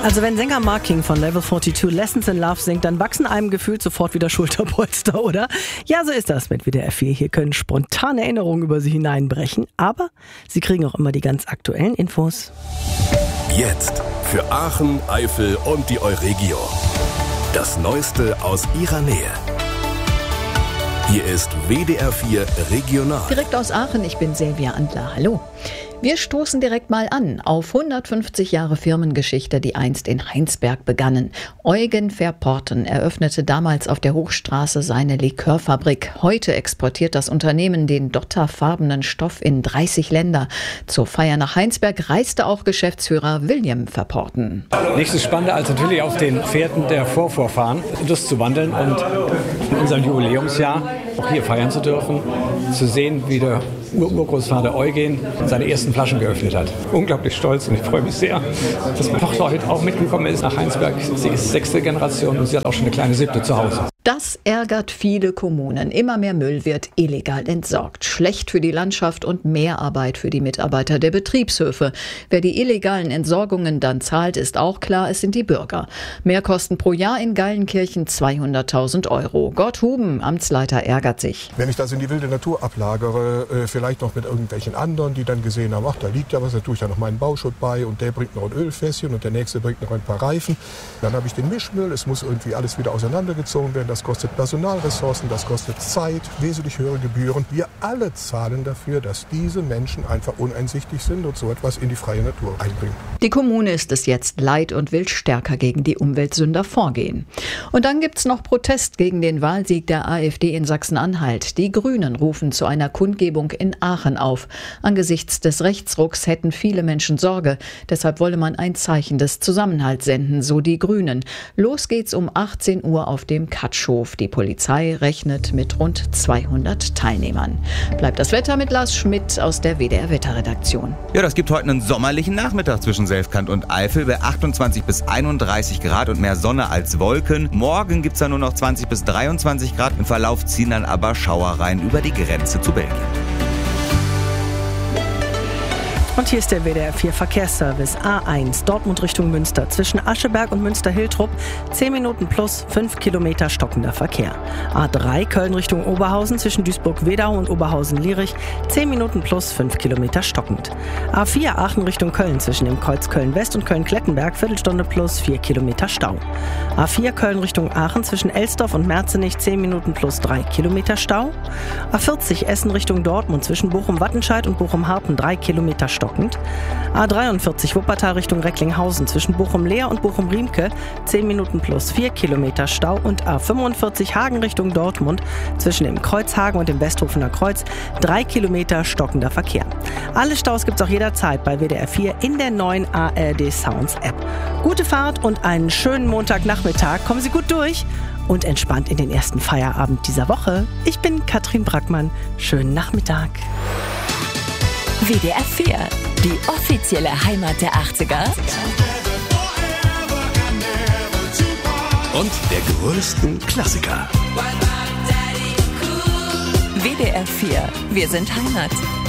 Also wenn Sänger Mark King von Level 42 Lessons in Love singt, dann wachsen einem gefühlt sofort wieder Schulterpolster, oder? Ja, so ist das mit WDR 4. Hier können spontane Erinnerungen über Sie hineinbrechen, aber Sie kriegen auch immer die ganz aktuellen Infos. Jetzt für Aachen, Eifel und die Euregio. Das Neueste aus Ihrer Nähe. Hier ist WDR 4 Regional. Direkt aus Aachen, ich bin Silvia Andler. Hallo. Wir stoßen direkt mal an auf 150 Jahre Firmengeschichte, die einst in Heinsberg begannen. Eugen Verporten eröffnete damals auf der Hochstraße seine Likörfabrik. Heute exportiert das Unternehmen den dotterfarbenen Stoff in 30 Länder. Zur Feier nach Heinsberg reiste auch Geschäftsführer William Verporten. Nichts ist spannender als natürlich auf den Pferden der Vorvorfahren das zu wandeln und in unserem Jubiläumsjahr auch hier feiern zu dürfen, zu sehen, wie der Urgroßvater Eugen seine ersten Flaschen geöffnet hat. Unglaublich stolz und ich freue mich sehr, dass meine Tochter heute auch mitgekommen ist nach Heinsberg. Sie ist 6. Generation und sie hat auch schon eine kleine 7. zu Hause. Das ärgert viele Kommunen. Immer mehr Müll wird illegal entsorgt. Schlecht für die Landschaft und mehr Arbeit für die Mitarbeiter der Betriebshöfe. Wer die illegalen Entsorgungen dann zahlt, ist auch klar, es sind die Bürger. Mehrkosten pro Jahr in Geilenkirchen 200.000 €. Gott Huben, Amtsleiter, ärgert sich. Wenn ich das in die wilde Natur ablagere, vielleicht noch mit irgendwelchen anderen, die dann gesehen haben, ach, da liegt ja was, da tue ich ja noch meinen Bauschutt bei und der bringt noch ein Ölfässchen und der nächste bringt noch ein paar Reifen. Dann habe ich den Mischmüll, es muss irgendwie alles wieder auseinandergezogen werden. Das kostet Personalressourcen, das kostet Zeit, wesentlich höhere Gebühren. Wir alle zahlen dafür, dass diese Menschen einfach uneinsichtig sind und so etwas in die freie Natur einbringen. Die Kommune ist es jetzt leid und will stärker gegen die Umweltsünder vorgehen. Und dann gibt's noch Protest gegen den Wahlsieg der AfD in Sachsen-Anhalt. Die Grünen rufen zu einer Kundgebung in Aachen auf. Angesichts des Rechtsrucks hätten viele Menschen Sorge. Deshalb wolle man ein Zeichen des Zusammenhalts senden, so die Grünen. Los geht's um 18 Uhr auf dem Katschhof. Die Polizei rechnet mit rund 200 Teilnehmern. Bleibt das Wetter mit Lars Schmidt aus der WDR-Wetterredaktion. Ja, das gibt heute einen sommerlichen Nachmittag zwischen Selfkant und Eifel bei 28 bis 31 Grad und mehr Sonne als Wolken. Morgen gibt's dann nur noch 20 bis 23 Grad. Im Verlauf ziehen dann aber Schauereien über die Grenze zu Belgien. Und hier ist der WDR 4 Verkehrsservice. A1 Dortmund Richtung Münster. Zwischen Ascheberg und Münster-Hiltrup 10 Minuten plus 5 Kilometer stockender Verkehr. A3 Köln Richtung Oberhausen. Zwischen Duisburg-Wedau und Oberhausen-Lierich 10 Minuten plus 5 Kilometer stockend. A4 Aachen Richtung Köln. Zwischen dem Kreuz Köln-West und Köln-Klettenberg Viertelstunde plus 4 Kilometer Stau. A4 Köln Richtung Aachen. Zwischen Elsdorf und Merzenich 10 Minuten plus 3 Kilometer Stau. A40 Essen Richtung Dortmund. Zwischen Bochum-Wattenscheid und Bochum-Harpen 3 Kilometer Stau. A43 Wuppertal Richtung Recklinghausen zwischen Bochum-Leer und Bochum-Riemke 10 Minuten plus 4 Kilometer Stau und A45 Hagen Richtung Dortmund zwischen dem Kreuzhagen und dem Westhofener Kreuz 3 Kilometer stockender Verkehr. Alle Staus gibt's auch jederzeit bei WDR 4 in der neuen ARD Sounds App. Gute Fahrt und einen schönen Montagnachmittag. Kommen Sie gut durch und entspannt in den ersten Feierabend dieser Woche. Ich bin Katrin Brackmann. Schönen Nachmittag. WDR 4, die offizielle Heimat der 80er. Und der größten Klassiker. WDR 4, wir sind Heimat.